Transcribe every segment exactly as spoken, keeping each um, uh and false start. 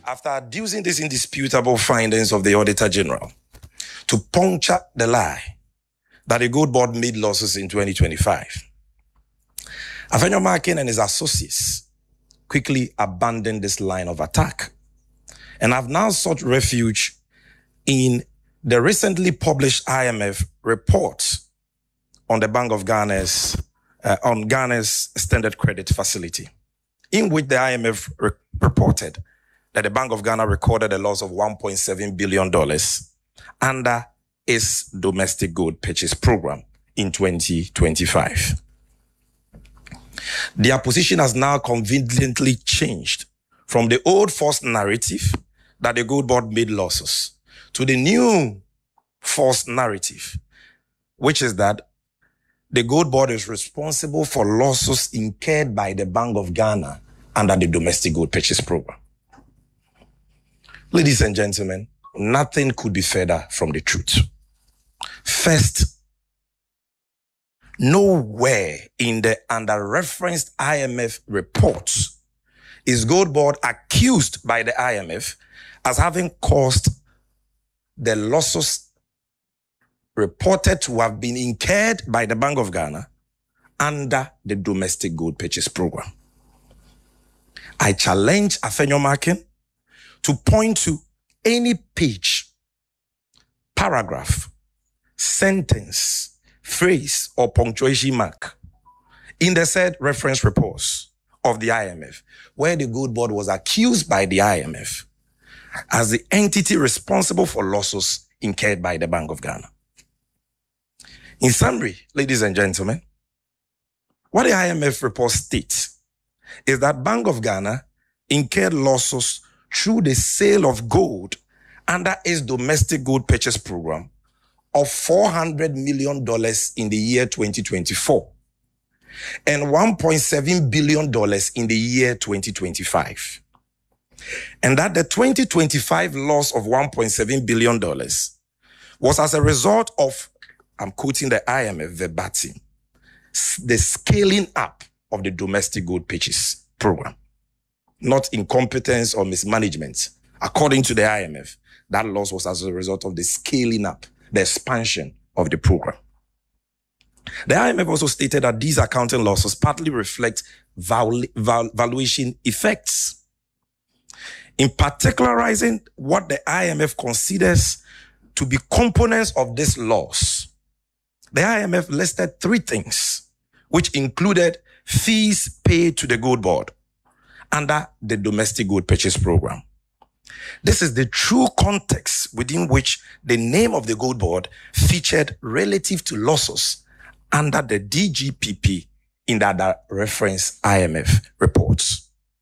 after adducing these indisputable findings of the Auditor General to puncture the lie that the Gold Board made losses in twenty twenty-five, Afenyomarkin and his associates quickly abandoned this line of attack and have now sought refuge in the recently published I M F report on the Bank of Ghana's, uh, on Ghana's extended credit facility, in which the I M F re- reported that the Bank of Ghana recorded a loss of one point seven billion dollars under its domestic gold purchase program in twenty twenty-five. Their position has now conveniently changed from the old false narrative that the Gold Board made losses to the new false narrative, which is that the Gold Board is responsible for losses incurred by the Bank of Ghana under the domestic gold purchase program. Ladies and gentlemen, nothing could be further from the truth. First, nowhere in the under-referenced I M F reports is Gold Board accused by the I M F as having caused the losses reported to have been incurred by the Bank of Ghana under the domestic gold purchase program. I challenge Afenyomarkin to point to any page, paragraph, sentence, phrase, or punctuation mark in the said reference reports of the I M F where the Gold Board was accused by the I M F as the entity responsible for losses incurred by the Bank of Ghana. In summary, ladies and gentlemen, what the I M F report states is that Bank of Ghana incurred losses through the sale of gold under its domestic gold purchase program of four hundred million dollars in the year twenty twenty-four and one point seven billion dollars in the year twenty twenty-five. And that the twenty twenty-five loss of one point seven billion dollars was as a result of, I'm quoting the I M F verbatim, the scaling up of the domestic gold purchase program, not incompetence or mismanagement. According to the I M F, that loss was as a result of the scaling up, the expansion of the program. The I M F also stated that these accounting losses partly reflect val- val- valuation effects. In particularizing what the I M F considers to be components of this loss, the I M F listed three things, which included fees paid to the Gold Board under the domestic gold purchase program. This is the true context within which the name of the Gold Board featured relative to losses under the D G P P in the other reference I M F reports.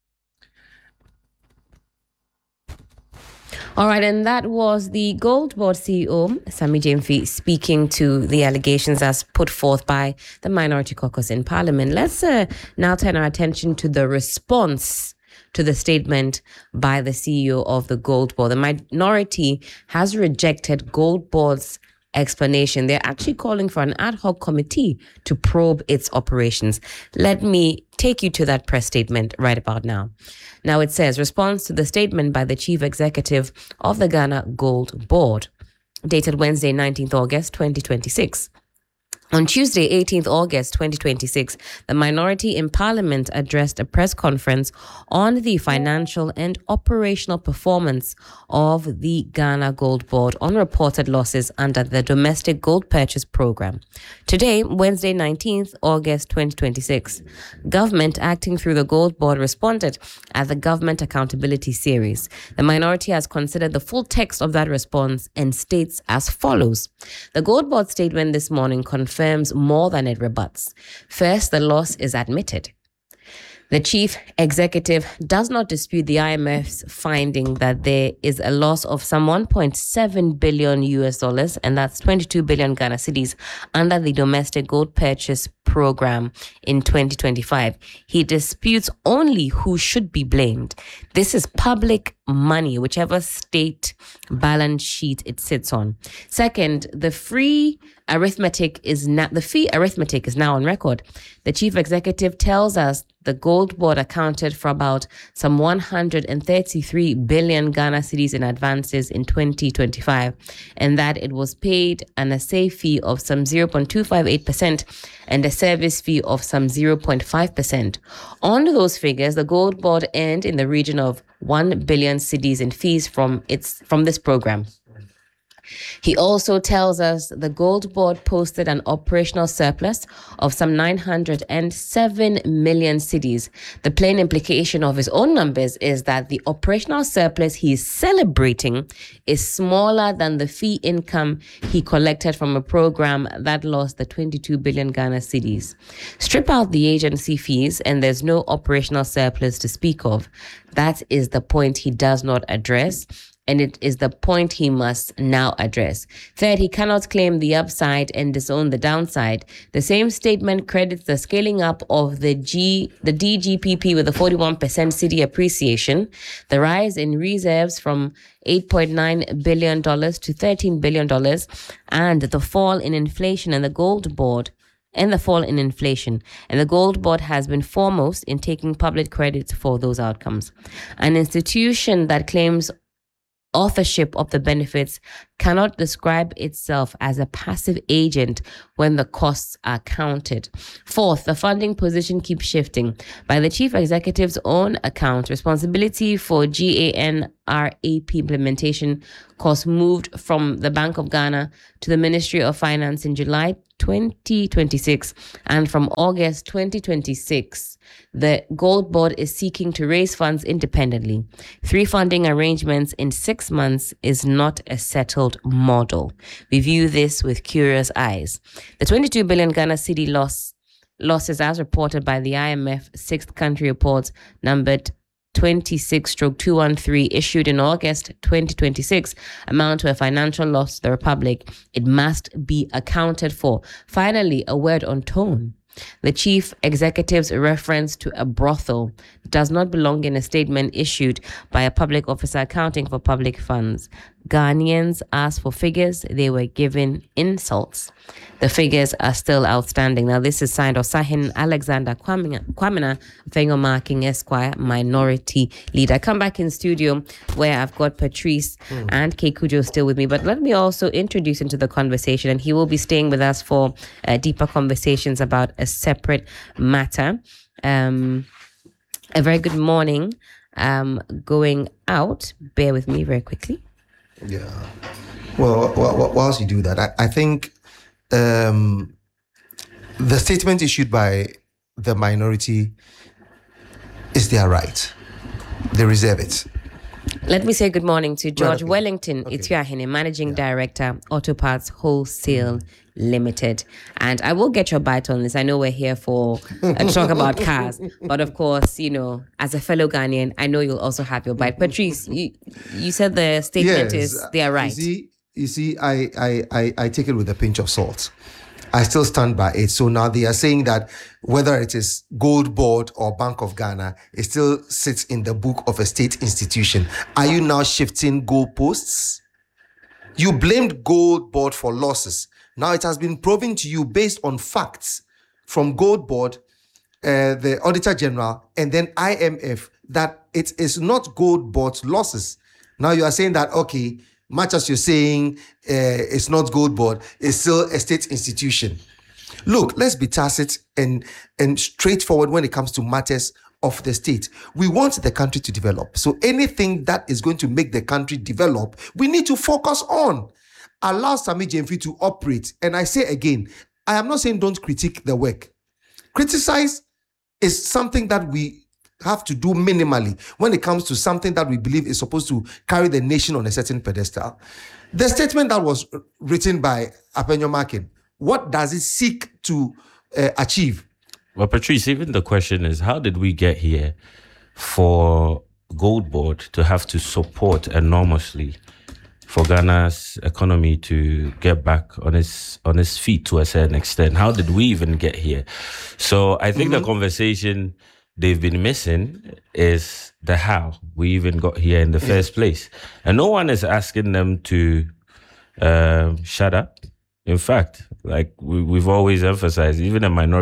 All right, and that was the Gold Board C E O, Sammy Gyamfi, speaking to the allegations as put forth by the Minority Caucus in Parliament. Let's uh, now turn our attention to the response to the statement by the C E O of the Gold Board. The minority has rejected Gold Board's explanation. They're actually calling for an ad hoc committee to probe its operations. Let me take you to that press statement right about now. Now it says, response to the statement by the chief executive of the Ghana Gold Board, dated Wednesday, nineteenth August, twenty twenty-six. On Tuesday, eighteenth August, twenty twenty-six, the minority in Parliament addressed a press conference on the financial and operational performance of the Ghana Gold Board on reported losses under the domestic gold purchase program. Today, Wednesday, nineteenth August, twenty twenty-six, government acting through the Gold Board responded at the Government Accountability Series. The minority has considered the full text of that response and states as follows. The Gold Board statement this morning confirmed more than it rebuts. First, the loss is admitted. The chief executive does not dispute the I M F's finding that there is a loss of some one point seven billion U S dollars, and that's twenty-two billion Ghana cedis, under the domestic gold purchase program in twenty twenty-five. He disputes only who should be blamed. This is public money, whichever state balance sheet it sits on. Second, the free arithmetic is now the fee arithmetic is now on record. The chief executive tells us the gold board accounted for about some one hundred thirty-three billion Ghana cedis in advances in twenty twenty-five, and that it was paid an assay fee of some zero point two five eight percent and a service fee of some zero point five percent. On those figures, the gold board earned in the region of one billion cedis in fees from its from this program. He also tells us the gold board posted an operational surplus of some nine hundred seven million cedis. The plain implication of his own numbers is that the operational surplus he is celebrating is smaller than the fee income he collected from a program that lost the twenty-two billion Ghana cedis. Strip out the agency fees and there's no operational surplus to speak of. That is the point he does not address, and it is the point he must now address. Third, he cannot claim the upside and disown the downside. The same statement credits the scaling up of the G, the D G P P with a forty-one percent cedi appreciation, the rise in reserves from eight point nine billion dollars to thirteen billion dollars, and the fall in inflation and the gold board and the fall in inflation. And the gold board has been foremost in taking public credit for those outcomes. An institution that claims authorship of the benefits cannot describe itself as a passive agent when the costs are counted. Fourth, the funding position keeps shifting. By the chief executive's own account, responsibility for G A N R A P implementation costs moved from the Bank of Ghana to the Ministry of Finance in July twenty twenty-six, and from August twenty twenty-six, the Gold Board is seeking to raise funds independently. Three funding arrangements in six months is not a settled model. We view this with curious eyes. The twenty-two billion Ghana cedi loss losses, as reported by the I M F sixth country report numbered twenty-six stroke two one three issued in August twenty twenty-six, amount to a financial loss to the Republic. It must be accounted for. Finally, a word on tone. The chief executive's reference to a brothel does not belong in a statement issued by a public officer accounting for public funds. Ghanaians asked for figures, they were given insults. The figures are still outstanding. Now, this is signed Osahin Alexander Kwamina Fengo Marking Esquire, minority leader. I come back in studio where I've got Patrice mm. and Kekujo still with me, but let me also introduce into the conversation, and he will be staying with us for uh, deeper conversations about a separate matter. Um, a very good morning. Um, going out, bear with me very quickly. Yeah. Well, whilst you do that, I, I think um, the statement issued by the minority is their right. They reserve it. Let me say good morning to George Well, okay. Wellington Okay. Ituahene, Managing Yeah. Director, Auto Parts Wholesale Limited. And I will get your bite on this. I know we're here for uh, to talk about cars, but of course, you know, as a fellow Ghanaian, I know you'll also have your bite. Patrice, you, you said the statement Yes, is they are right. You see, you see I, I, I, I take it with a pinch of salt. I still stand by it. So now they are saying that whether it is Gold Board or Bank of Ghana, it still sits in the book of a state institution. Are you now shifting goalposts? You blamed Gold Board for losses. Now it has been proven to you based on facts from Gold Board, uh, the Auditor General, and then I M F that it is not Gold Board's losses. Now you are saying that, okay, much as you're saying uh, it's not Gold Board, it's still a state institution. Look, let's be tacit and, and straightforward when it comes to matters of the state. We want the country to develop. So anything that is going to make the country develop, we need to focus on. Allow Sammy Gyamfi to operate. And I say again, I am not saying don't critique the work. Criticize is something that we have to do minimally when it comes to something that we believe is supposed to carry the nation on a certain pedestal. The statement that was written by Apenyo Markin, what does it seek to uh, achieve? Well, Patrice, even the question is, how did we get here for Gold Board to have to support enormously for Ghana's economy to get back on its on its feet to a certain extent? How did we even get here? So I think mm-hmm. the conversation they've been missing is the how we even got here in the yeah. first place. And no one is asking them to uh, shut up. In fact, like we, we've always emphasized, even a minority